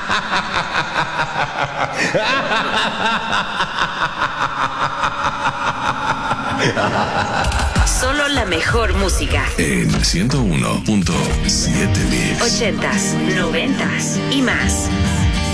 Solo la mejor música. En 101.7 Mix. 80s, 90s y más.